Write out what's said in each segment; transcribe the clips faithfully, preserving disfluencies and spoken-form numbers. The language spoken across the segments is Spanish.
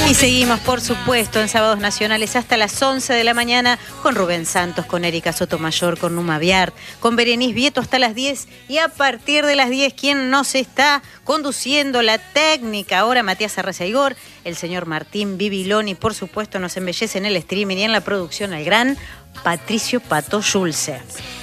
Y seguimos, por supuesto, en Sábados Nacionales hasta las once de la mañana con Rubén Santos, con Erika Sotomayor, con Numa Viart, con Berenice Vieto hasta las diez. Y a partir de las diez, ¿quién nos está conduciendo la técnica? Ahora Matías Arrazaigor, el señor Martín Bibiloni, por supuesto, nos embellece en el streaming y en la producción el gran Patricio Pato Schulze.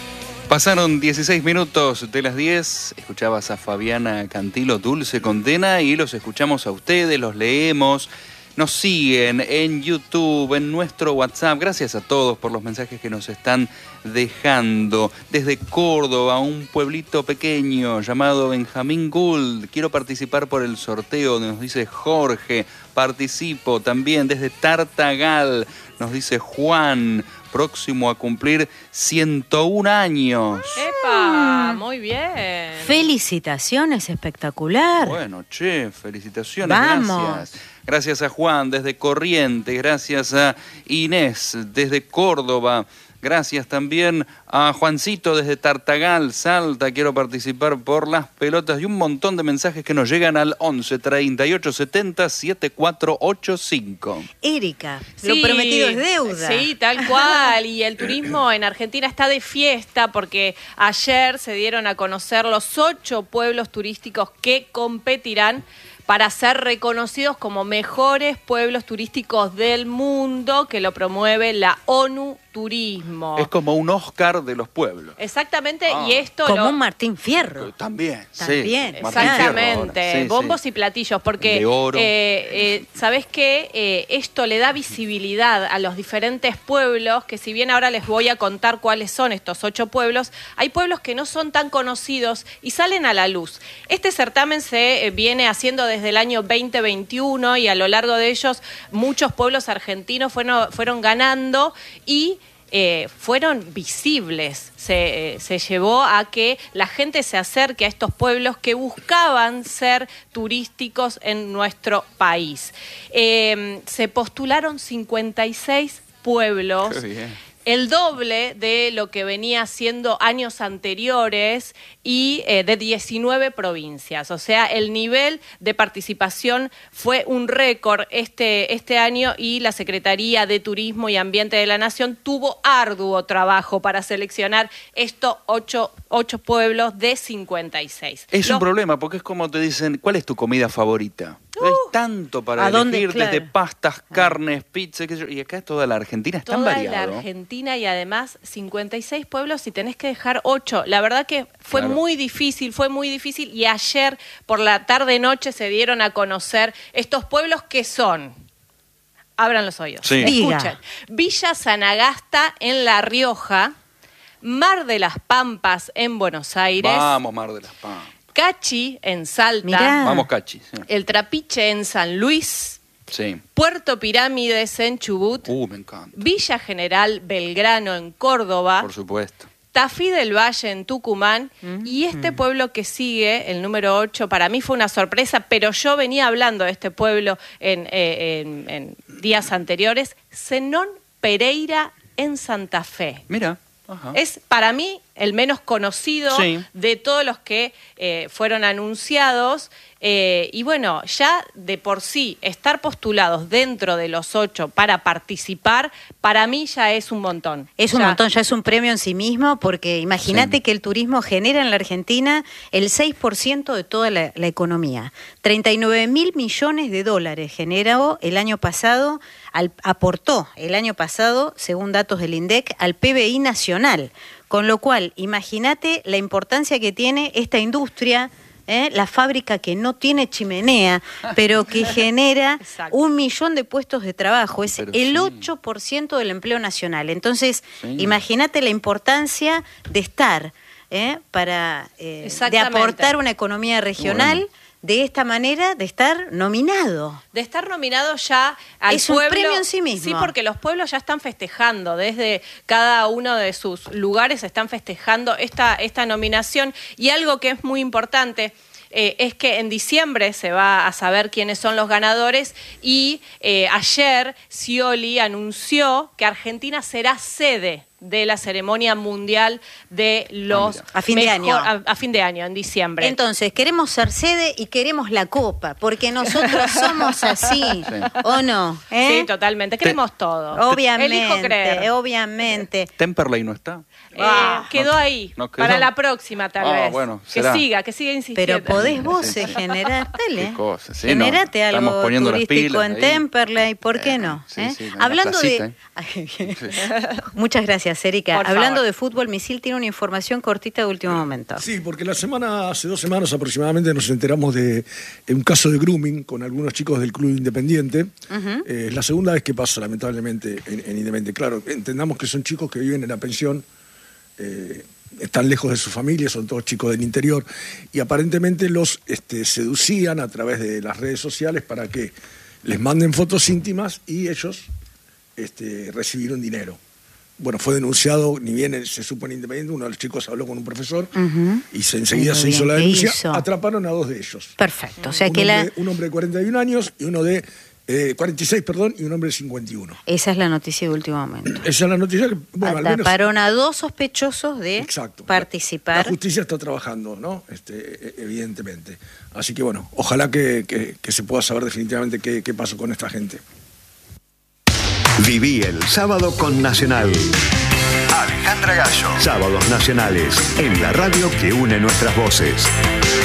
Pasaron dieciséis minutos de las diez, escuchabas a Fabiana Cantilo, Dulce Condena, y los escuchamos a ustedes, los leemos, nos siguen en YouTube, en nuestro WhatsApp. Gracias a todos por los mensajes que nos están dejando. Desde Córdoba, un pueblito pequeño llamado Benjamín Gould. Quiero participar por el sorteo, nos dice Jorge. Participo también desde Tartagal, nos dice Juan. Próximo a cumplir ciento un años. ¡Epa! Muy bien. Felicitaciones, espectacular. Bueno, che, felicitaciones. Vamos. Gracias. Gracias a Juan desde Corrientes, gracias a Inés desde Córdoba. Gracias también a Juancito desde Tartagal, Salta. Quiero participar por las pelotas y un montón de mensajes que nos llegan al once, treinta y ocho, setenta, setenta y cuatro ochenta y cinco. Erika, Sí, lo prometido es deuda. Sí, tal cual. Y el turismo en Argentina está de fiesta porque ayer se dieron a conocer los ocho pueblos turísticos que competirán para ser reconocidos como mejores pueblos turísticos del mundo, que lo promueve la ONU Turismo. Es como un Oscar de los pueblos. Exactamente, Ah. y esto Como lo... un Martín Fierro. También, También. sí. Martín Fierro Exactamente, ahora. Sí, bombos sí. y platillos, porque De oro. eh, eh, ¿sabés qué? Eh, esto le da visibilidad a los diferentes pueblos, que si bien ahora les voy a contar cuáles son estos ocho pueblos, hay pueblos que no son tan conocidos y salen a la luz. Este certamen se eh, viene haciendo desde el año veinte veintiuno y a lo largo de ellos muchos pueblos argentinos fueron, fueron ganando y Eh, fueron visibles, se, eh, se llevó a que la gente se acerque a estos pueblos que buscaban ser turísticos en nuestro país. Eh, se postularon cincuenta y seis pueblos. Qué bien. El doble de lo que venía siendo años anteriores y eh, de diecinueve provincias. O sea, el nivel de participación fue un récord este, este año y la Secretaría de Turismo y Ambiente de la Nación tuvo arduo trabajo para seleccionar estos ocho, ocho pueblos de cincuenta y seis. Es Los- un problema porque es como te dicen, ¿cuál es tu comida favorita? Uh, Hay tanto para ¿a dónde? elegir, Claro. desde pastas, carnes, pizza, qué sé yo, y acá toda la Argentina es tan Toda variado. la Argentina y además cincuenta y seis pueblos y tenés que dejar ocho. La verdad que fue Claro. muy difícil, fue muy difícil y ayer por la tarde-noche se dieron a conocer estos pueblos que son... Abran los oídos. Sí. Escuchen. Diga. Villa Sanagasta en La Rioja, Mar de las Pampas en Buenos Aires, Vamos, Mar de las Pampas. Cachi en Salta, Mirá. Vamos, Cachi. Sí. El Trapiche en San Luis, Sí. Puerto Pirámides en Chubut, Uh, me encanta. Villa General Belgrano en Córdoba, Por supuesto. Tafí del Valle en Tucumán Mm. y este pueblo que sigue, el número ocho, para mí fue una sorpresa, pero yo venía hablando de este pueblo en, eh, en- en días anteriores, Zenón Pereira en Santa Fe. Mira. Ajá. Es para mí el menos conocido Sí. de todos los que eh, fueron anunciados. Eh, y bueno, ya de por sí, estar postulados dentro de los ocho para participar, para mí ya es un montón. Es un Ya- montón, ya es un premio en sí mismo, porque imagínate Sí. que el turismo genera en la Argentina el seis por ciento de toda la, la economía. treinta y nueve mil millones de dólares generó el año pasado, al, aportó el año pasado, según datos del INDEC, al P B I nacional. Con lo cual, imagínate la importancia que tiene esta industria, ¿eh? La fábrica que no tiene chimenea, pero que genera Exacto. un millón de puestos de trabajo. Es Pero el sí. ocho por ciento del empleo nacional. Entonces, Sí. imagínate la importancia de estar, ¿eh? para eh, de Exactamente. aportar una economía regional, Bueno. de esta manera, de estar nominado. De estar nominado ya al Es un pueblo. premio en sí mismo. Sí, porque los pueblos ya están festejando, desde cada uno de sus lugares están festejando esta, esta nominación. Y algo que es muy importante eh, es que en diciembre se va a saber quiénes son los ganadores y eh, ayer Scioli anunció que Argentina será sede de la ceremonia mundial de los... Ah, a fin de año. A, a fin de año, en diciembre. Entonces, queremos ser sede y queremos la copa, porque nosotros somos así, sí. ¿O no? ¿Eh? Sí, totalmente. Queremos Te, todo. Obviamente, Elijo creer. obviamente. Temperley no está. Eh, ah, quedó no, ahí, no quedó. Para la próxima tal ah, vez. Bueno, que siga, que siga insistiendo. Pero podés vos sí, sí. generar, dale. Cosa, sí, generate no, algo turístico en ahí. Temperley, ¿por qué no? Sí, ¿Eh? sí, Hablando de... sí. Muchas gracias, Erika. Por Hablando favor. de fútbol, Misil tiene una información cortita de último momento. Sí, porque la semana, hace dos semanas aproximadamente, nos enteramos de un caso de grooming con algunos chicos del Club Independiente. Uh-huh. eh, es la segunda vez que pasa, lamentablemente, en, en Independiente. Claro, entendamos que son chicos que viven en la pensión, eh, están lejos de su familia, son todos chicos del interior, y aparentemente los este, seducían a través de las redes sociales para que les manden fotos íntimas y ellos este, recibieron dinero. Bueno, fue denunciado, ni bien se supo en Independiente, uno de los chicos habló con un profesor uh-huh. y se, enseguida se hizo la denuncia, hizo? atraparon a dos de ellos. Perfecto, o sea un que hombre, la... Un hombre de cuarenta y un años y uno de eh, cuarenta y seis, perdón, y un hombre de cincuenta y uno. Esa es la noticia de último momento. Esa es la noticia que, bueno, atraparon al menos, a dos sospechosos de exacto, participar. La, la justicia está trabajando, ¿no? Este, evidentemente. Así que bueno, ojalá que, que, que se pueda saber definitivamente qué, qué pasó con esta gente. Viví el sábado con Nacional. Alejandra Gallo. Sábados nacionales en la radio que une nuestras voces.